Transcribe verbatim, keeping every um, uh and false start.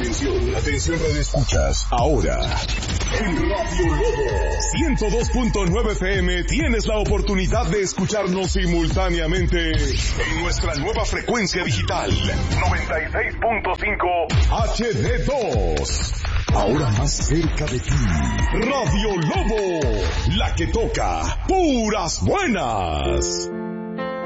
Atención, atención Radio Escuchas. Ahora, en Radio Lobo ciento dos punto nueve F M tienes la oportunidad de escucharnos simultáneamente en nuestra nueva frecuencia digital noventa y seis punto cinco H D dos. Ahora más cerca de ti. Radio Lobo, la que toca puras buenas.